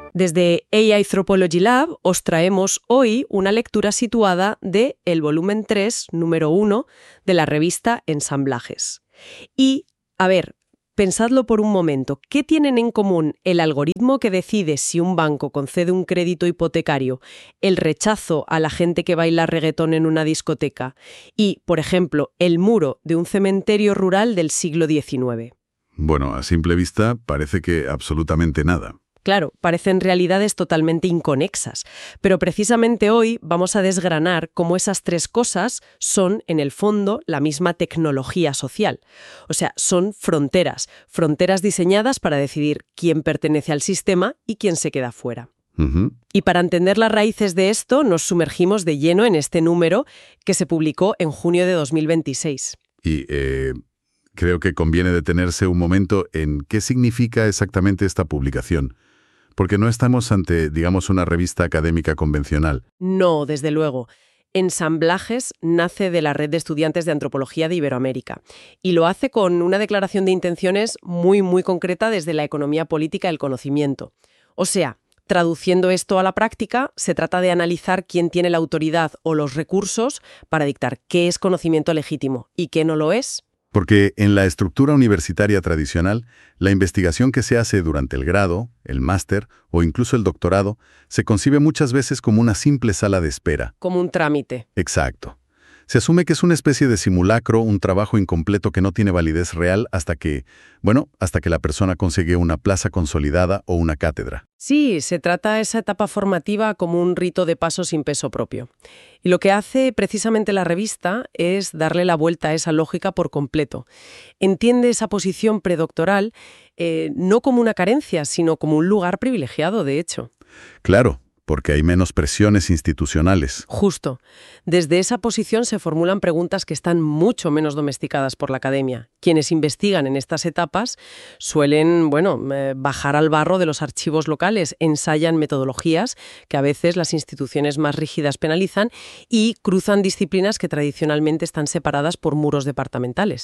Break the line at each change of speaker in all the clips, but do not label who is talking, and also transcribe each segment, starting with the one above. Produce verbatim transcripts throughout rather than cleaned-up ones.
Desde A I Anthropology Lab os traemos hoy una lectura situada de el volumen tres, número uno, de la revista Ensamblajes. Y, a ver, pensadlo por un momento. ¿Qué tienen en común el algoritmo que decide si un banco concede un crédito hipotecario, el rechazo a la gente que baila reggaetón en una discoteca y, por ejemplo, el muro de un cementerio rural del siglo diecinueve?
Bueno, a simple vista parece que absolutamente nada.
Claro, parecen realidades totalmente inconexas, pero precisamente hoy vamos a desgranar cómo esas tres cosas son, en el fondo, la misma tecnología social. O sea, son fronteras, fronteras diseñadas para decidir quién pertenece al sistema y quién se queda fuera.
Uh-huh.
Y para entender las raíces de esto, nos sumergimos de lleno en este número que se publicó en junio de dos mil veintiséis.
Y eh, creo que conviene detenerse un momento en qué significa exactamente esta publicación. Porque no estamos ante, digamos, una revista académica convencional.
No, desde luego. Ensamblajes nace de la Red de Estudiantes de Antropología de Iberoamérica y lo hace con una declaración de intenciones muy, muy concreta desde la economía política del conocimiento. O sea, traduciendo esto a la práctica, se trata de analizar quién tiene la autoridad o los recursos para dictar qué es conocimiento legítimo y qué no lo es.
Porque en la estructura universitaria tradicional, la investigación que se hace durante el grado, el máster o incluso el doctorado se concibe muchas veces como una simple sala de espera.
Como un trámite.
Exacto. Se asume que es una especie de simulacro, un trabajo incompleto que no tiene validez real hasta que, bueno, hasta que la persona consigue una plaza consolidada o una cátedra.
Sí, se trata esa etapa formativa como un rito de paso sin peso propio. Y lo que hace precisamente la revista es darle la vuelta a esa lógica por completo. Entiende esa posición predoctoral eh, no como una carencia, sino como un lugar privilegiado, de hecho.
Claro, porque hay menos presiones institucionales.
Justo. Desde esa posición se formulan preguntas que están mucho menos domesticadas por la academia. Quienes investigan en estas etapas suelen, bueno, eh, bajar al barro de los archivos locales, ensayan metodologías que a veces las instituciones más rígidas penalizan y cruzan disciplinas que tradicionalmente están separadas por muros departamentales.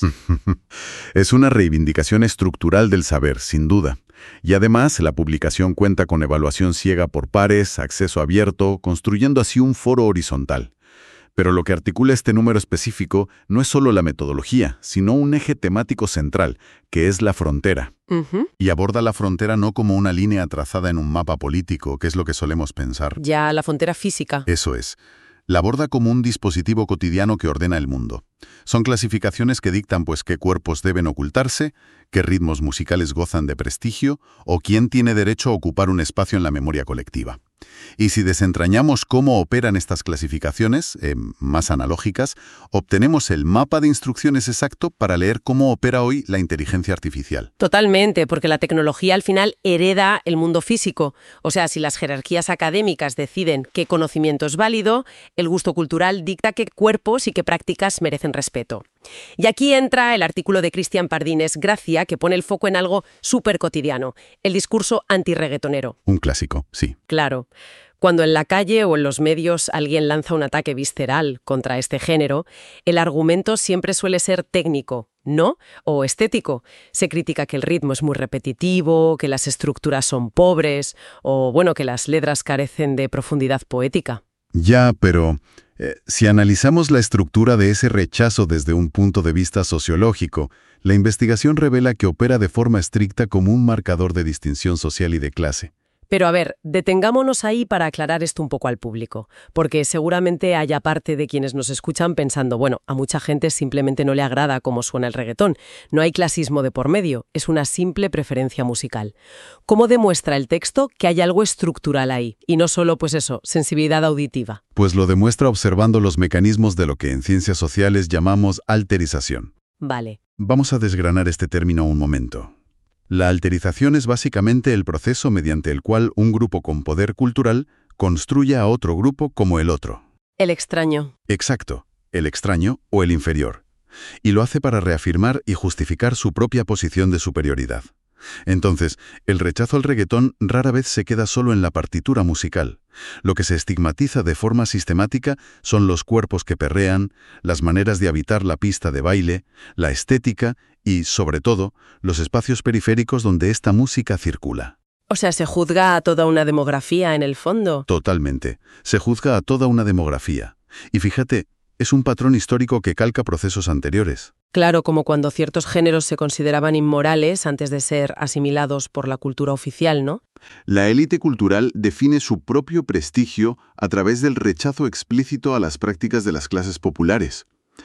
Es una reivindicación estructural del saber, sin duda. Y además, la publicación cuenta con evaluación ciega por pares, acceso abierto, construyendo así un foro horizontal. Pero lo que articula este número específico no es solo la metodología, sino un eje temático central, que es la frontera.
Uh-huh.
Y aborda la frontera no como una línea trazada en un mapa político, que es lo que solemos pensar.
Ya, la frontera física.
Eso es. La aborda como un dispositivo cotidiano que ordena el mundo. Son clasificaciones que dictan pues qué cuerpos deben ocultarse, qué ritmos musicales gozan de prestigio o quién tiene derecho a ocupar un espacio en la memoria colectiva. Y si desentrañamos cómo operan estas clasificaciones, eh, más analógicas, obtenemos el mapa de instrucciones exacto para leer cómo opera hoy la inteligencia artificial.
Totalmente, porque la tecnología al final hereda el mundo físico. O sea, si las jerarquías académicas deciden qué conocimiento es válido, el gusto cultural dicta qué cuerpos y qué prácticas merecen respeto. Y aquí entra el artículo de Cristian Pardines Gracia, que pone el foco en algo súper cotidiano, el discurso antirreggaetonero.
Un clásico, sí.
Claro. Cuando en la calle o en los medios alguien lanza un ataque visceral contra este género, el argumento siempre suele ser técnico, ¿no? O estético. Se critica que el ritmo es muy repetitivo, que las estructuras son pobres, o bueno, que las letras carecen de profundidad poética.
Ya, pero eh, si analizamos la estructura de ese rechazo desde un punto de vista sociológico, la investigación revela que opera de forma estricta como un marcador de distinción social y de clase.
Pero a ver, detengámonos ahí para aclarar esto un poco al público, porque seguramente haya parte de quienes nos escuchan pensando, bueno, a mucha gente simplemente no le agrada cómo suena el reggaetón, no hay clasismo de por medio, es una simple preferencia musical. ¿Cómo demuestra el texto que hay algo estructural ahí, y no solo, pues eso, sensibilidad auditiva?
Pues lo demuestra observando los mecanismos de lo que en ciencias sociales llamamos alterización.
Vale.
Vamos a desgranar este término un momento. La alterización es básicamente el proceso mediante el cual un grupo con poder cultural construye a otro grupo como el otro.
El extraño.
Exacto, el extraño o el inferior. Y lo hace para reafirmar y justificar su propia posición de superioridad. Entonces, el rechazo al reggaetón rara vez se queda solo en la partitura musical. Lo que se estigmatiza de forma sistemática son los cuerpos que perrean, las maneras de habitar la pista de baile, la estética y, sobre todo, los espacios periféricos donde esta música circula.
O sea, se juzga a toda una demografía en el fondo.
Totalmente. Se juzga a toda una demografía. Y fíjate, es un patrón histórico que calca procesos anteriores.
Claro, como cuando ciertos géneros se consideraban inmorales antes de ser asimilados por la cultura oficial, ¿no?
La élite cultural define su propio prestigio a través del rechazo explícito a las prácticas de las clases populares.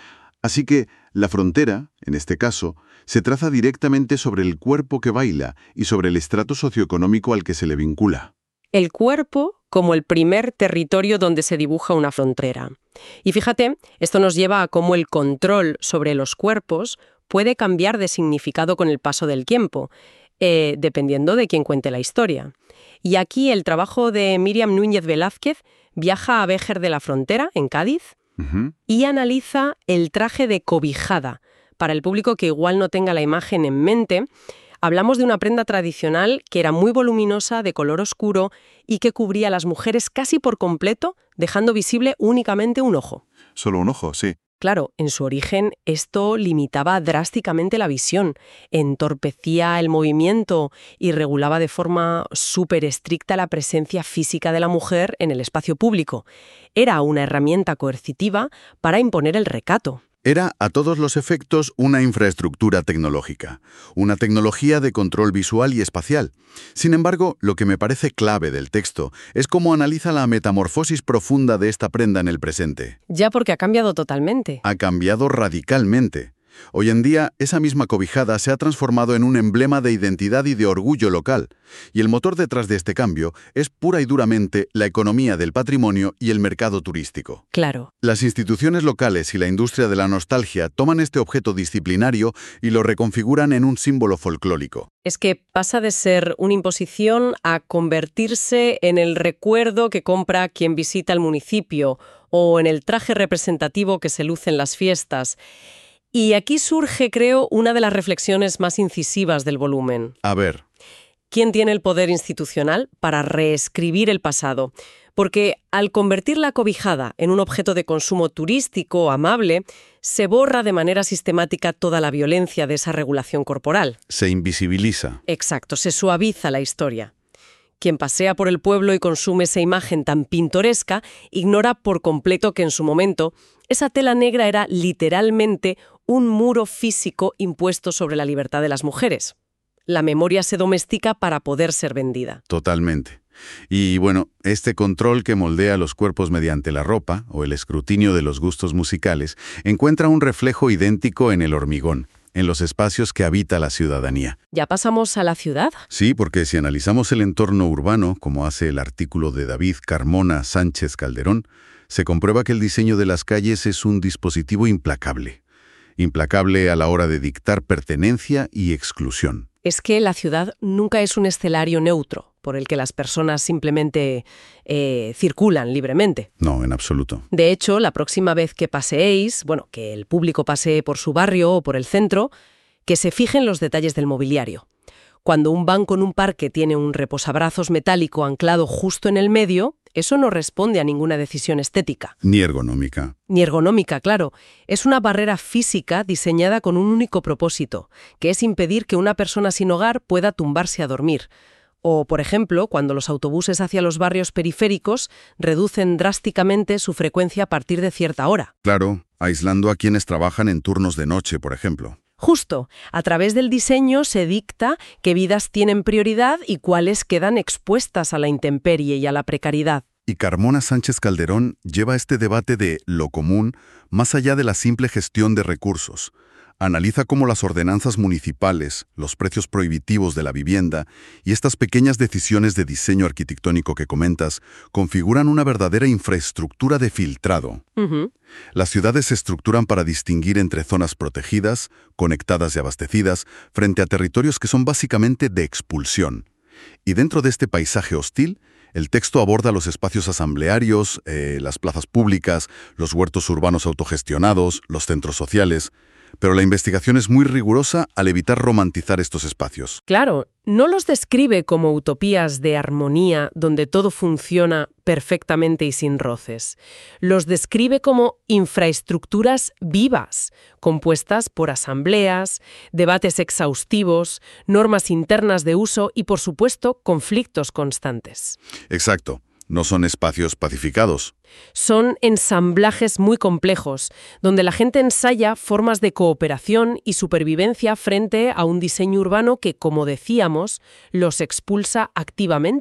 Así que la frontera, en este caso, se traza directamente sobre el cuerpo que baila y sobre el estrato socioeconómico al que se le vincula.
El cuerpo como el primer territorio donde se dibuja una frontera. Y fíjate, esto nos lleva a cómo el control sobre los cuerpos puede cambiar de significado con el paso del tiempo, eh, dependiendo de quién cuente la historia. Y aquí el trabajo de Míriam Núñez Velázquez viaja a Béjar de la Frontera, en Cádiz, uh-huh. y analiza el traje de cobijada. Para el público que igual no tenga la imagen en mente, hablamos de una prenda tradicional que era muy voluminosa, de color oscuro y que cubría a las mujeres casi por completo, dejando visible únicamente un ojo.
Solo un ojo, sí.
Claro, en su origen esto limitaba drásticamente la visión, entorpecía el movimiento y regulaba de forma súper estricta la presencia física de la mujer en el espacio público. Era una herramienta coercitiva para imponer el recato.
Era, a todos los efectos, una infraestructura tecnológica, una tecnología de control visual y espacial. Sin embargo, lo que me parece clave del texto es cómo analiza la metamorfosis profunda de esta prenda en el presente.
Ya porque ha cambiado totalmente.
Ha cambiado radicalmente. Hoy en día, esa misma cobijada se ha transformado en un emblema de identidad y de orgullo local. Y el motor detrás de este cambio es pura y duramente la economía del patrimonio y el mercado turístico.
Claro.
Las instituciones locales y la industria de la nostalgia toman este objeto disciplinario y lo reconfiguran en un símbolo folclórico.
Es que pasa de ser una imposición a convertirse en el recuerdo que compra quien visita el municipio o en el traje representativo que se luce en las fiestas. Y aquí surge, creo, una de las reflexiones más incisivas del volumen.
A ver.
¿Quién tiene el poder institucional para reescribir el pasado? Porque al convertir la cobijada en un objeto de consumo turístico amable, se borra de manera sistemática toda la violencia de esa regulación corporal.
Se invisibiliza.
Exacto, se suaviza la historia. Quien pasea por el pueblo y consume esa imagen tan pintoresca ignora por completo que en su momento esa tela negra era literalmente un muro físico impuesto sobre la libertad de las mujeres. La memoria se domestica para poder ser vendida.
Totalmente. Y bueno, este control que moldea los cuerpos mediante la ropa o el escrutinio de los gustos musicales encuentra un reflejo idéntico en el hormigón, en los espacios que habita la ciudadanía.
¿Ya pasamos a la ciudad?
Sí, porque si analizamos el entorno urbano, como hace el artículo de David Carmona Sánchez Calderón, se comprueba que el diseño de las calles es un dispositivo implacable. Implacable a la hora de dictar pertenencia y exclusión.
Es que la ciudad nunca es un escenario neutro, por el que las personas simplemente eh, circulan libremente.
No, en absoluto.
De hecho, la próxima vez que paseéis, bueno, que el público pasee por su barrio o por el centro, que se fijen los detalles del mobiliario. Cuando un banco en un parque tiene un reposabrazos metálico anclado justo en el medio, eso no responde a ninguna decisión estética.
Ni ergonómica.
Ni ergonómica, claro. Es una barrera física diseñada con un único propósito, que es impedir que una persona sin hogar pueda tumbarse a dormir. O, por ejemplo, cuando los autobuses hacia los barrios periféricos reducen drásticamente su frecuencia a partir de cierta hora.
Claro, aislando a quienes trabajan en turnos de noche, por ejemplo.
Justo, a través del diseño se dicta qué vidas tienen prioridad y cuáles quedan expuestas a la intemperie y a la precariedad.
Y Carmona Sánchez Calderón lleva este debate de lo común más allá de la simple gestión de recursos. Analiza cómo las ordenanzas municipales, los precios prohibitivos de la vivienda y estas pequeñas decisiones de diseño arquitectónico que comentas configuran una verdadera infraestructura de filtrado.
Uh-huh.
Las ciudades se estructuran para distinguir entre zonas protegidas, conectadas y abastecidas, frente a territorios que son básicamente de expulsión. Y dentro de este paisaje hostil, el texto aborda los espacios asamblearios, eh, las plazas públicas, los huertos urbanos autogestionados, los centros sociales. pero la investigación es muy rigurosa al evitar romantizar estos espacios.
Claro, no los describe como utopías de armonía donde todo funciona perfectamente y sin roces. Los describe como infraestructuras vivas, compuestas por asambleas, debates exhaustivos, normas internas de uso y, por supuesto, conflictos constantes.
Exacto. No son espacios pacificados.
Son ensamblajes muy complejos, donde la gente ensaya formas de cooperación y supervivencia frente a un diseño urbano que, como decíamos, los expulsa activamente.